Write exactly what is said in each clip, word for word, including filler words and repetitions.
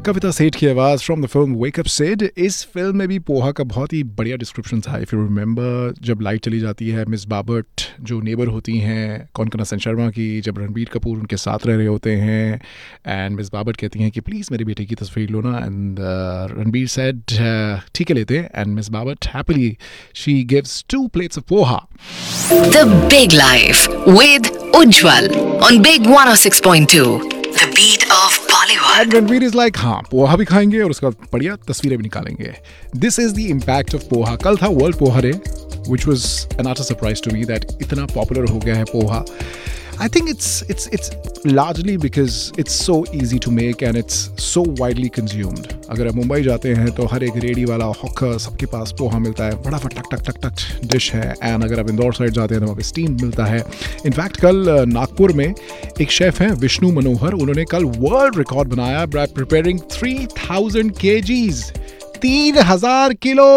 कविता सेठ की आवाज़ from the film wake up Sid. इस फिल्म में भी पोहा का बहुत ही बढ़िया डिस्क्रिप्शन था। इफ़ यू रिमेंबर, जब लाइट चली जाती है, मिस बाबर्ट जो नेबर होती हैं कौनकना सेन शर्मा की, जब रणबीर कपूर उनके साथ रह रहे होते हैं एंड मिस बाबर्ट कहती हैं कि प्लीज़ मेरे बेटे की तस्वीर लो ना, एंड रणबीर सेड ठीक है लेते हैं, and miss बाबर्ट happily she gives to plates of poha. The Big Life with Ujjwal on Big one oh six point two. The beat of Bollywood. And Ranbir is like हाँ पोहा भी खाएंगे और उसका बढ़िया तस्वीरें भी निकालेंगे। This is the impact of poha. कल था world poha day, which was an utter surprise to me that इतना पॉपुलर हो गया है poha. I think it's it's it's largely because it's so easy to make and it's so widely consumed. अगर आप मुंबई जाते हैं तो हर एक रेडी वाला हॉकर सबके पास पोहा मिलता है, बड़ा फट टक टक टक टक डिश है। एंड अगर आप इंदौर साइड जाते हैं तो वहाँ पे स्टीम मिलता है। इनफैक्ट कल नागपुर में एक शेफ हैं विष्णु मनोहर, उन्होंने कल वर्ल्ड रिकॉर्ड बनाया bye preparing three thousand KGs, तीन हजार किलो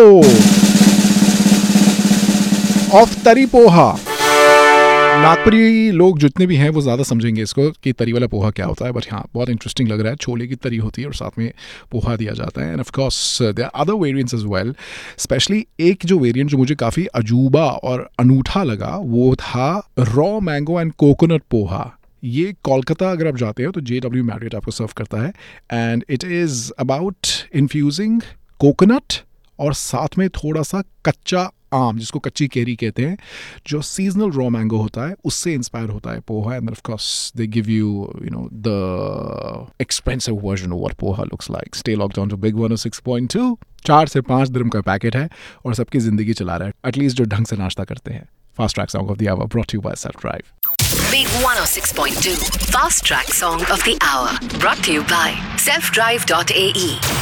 ऑफ तरी पोहा। नागपुरी लोग जितने भी हैं वो ज़्यादा समझेंगे इसको कि तरी वाला पोहा क्या होता है, बट हाँ बहुत इंटरेस्टिंग लग रहा है। छोले की तरी होती है और साथ में पोहा दिया जाता है। End of course there are other variants as well. Specially एक जो वेरिएंट जो मुझे काफ़ी अजूबा और अनूठा लगा वो था raw mango and coconut poha. ये कोलकाता अगर आप जाते हो तो जे डब्ल्यू मैरियट आपको सर्व करता है। And it is about infusing coconut और साथ में थोड़ा सा कच्चा आम, जिसको कच्ची केरी कहते हैं, जो सीजनल रॉ मैंगो होता है, उससे इंस्पायर होता है poha. End of course they give you you know the expensive version of what poha looks like. Stay locked on to big one O six point two. चार से पाँच दिरहम का पैकेट है और सबकी जिंदगी चला रहा है, एटलीस्ट जो ढंग से नाश्ता करते हैं। Fast track song of the our brought you by self drive. Big one oh six point two Fast Track Song of the Hour brought to you by self drive dot a e.